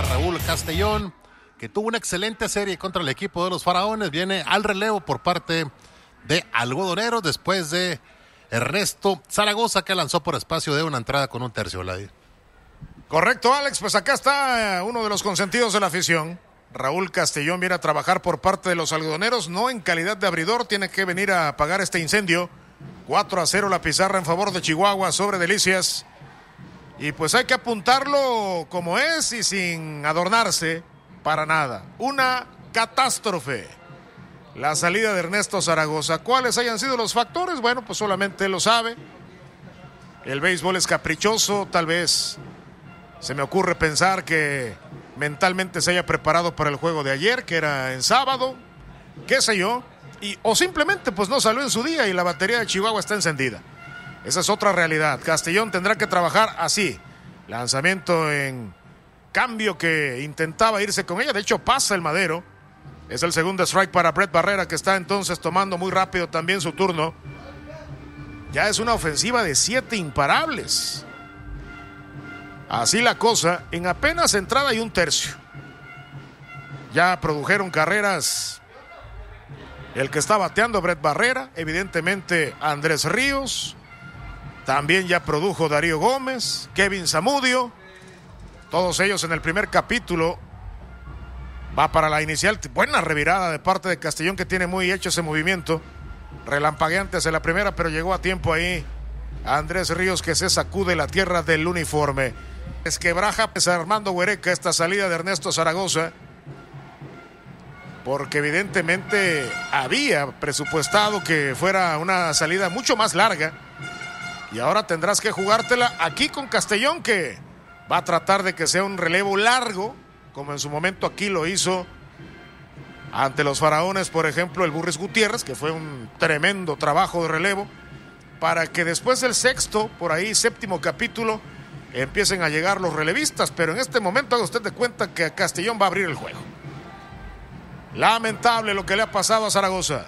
Raúl Castellón, que tuvo una excelente serie contra el equipo de los Faraones, viene al relevo por parte de Algodoneros después de Ernesto Zaragoza, que lanzó por espacio de una entrada con un tercio. Correcto, Alex, pues acá está uno de los consentidos de la afición. Raúl Castellón viene a trabajar por parte de los Algodoneros, no en calidad de abridor, tiene que venir a apagar este incendio. 4-0 la pizarra en favor de Chihuahua sobre Delicias. Y pues hay que apuntarlo como es y sin adornarse para nada. Una catástrofe. La salida de Ernesto Zaragoza. ¿Cuáles hayan sido los factores? Bueno, pues solamente él lo sabe. El béisbol es caprichoso, tal vez se me ocurre pensar que mentalmente se haya preparado para el juego de ayer, que era en sábado, qué sé yo, o simplemente pues no salió en su día y la batería de Chihuahua está encendida. Esa es otra realidad. Castellón tendrá que trabajar así. Lanzamiento en cambio que intentaba irse con ella, de hecho pasa el madero. Es el segundo strike para Brett Barrera, que está entonces tomando muy rápido también su turno. Ya es una ofensiva de 7 imparables. Así la cosa, en apenas entrada y un tercio. Ya produjeron carreras el que está bateando, Brett Barrera, evidentemente Andrés Ríos, también ya produjo Darío Gómez, Kevin Zamudio, todos ellos en el primer capítulo. Va para la inicial, buena revirada de parte de Castellón, que tiene muy hecho ese movimiento, relampagueante hacia la primera, pero llegó a tiempo ahí a Andrés Ríos, que se sacude la tierra del uniforme. Esquebraja pues, Armando Huereca esta salida de Ernesto Zaragoza, porque evidentemente había presupuestado que fuera una salida mucho más larga, y ahora tendrás que jugártela aquí con Castellón, que va a tratar de que sea un relevo largo, como en su momento aquí lo hizo ante los Faraones, por ejemplo, el Burris Gutiérrez, que fue un tremendo trabajo de relevo, para que después del sexto, por ahí séptimo capítulo, empiecen a llegar los relevistas. Pero en este momento haga usted de cuenta que Castellón va a abrir el juego. Lamentable lo que le ha pasado a Zaragoza.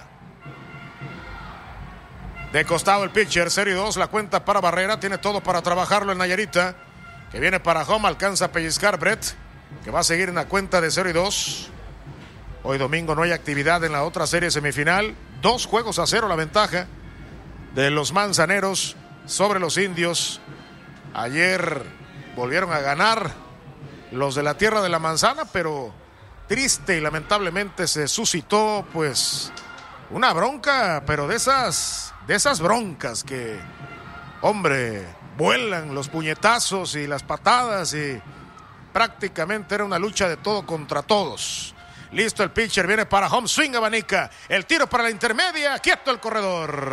De costado el pitcher, 0-2, la cuenta para Barrera, tiene todo para trabajarlo en Nayarita, que viene para home, alcanza a pellizcar Brett, que va a seguir en la cuenta de 0-2. Hoy domingo no hay actividad en la otra serie semifinal. 2-0 la ventaja de los Manzaneros sobre los Indios. Ayer volvieron a ganar los de la Tierra de la Manzana, pero triste y lamentablemente se suscitó pues una bronca, pero de esas broncas que, hombre, vuelan los puñetazos y las patadas, y prácticamente era una lucha de todo contra todos. Listo el pitcher, viene para home, swing abanica, el tiro para la intermedia, quieto el corredor.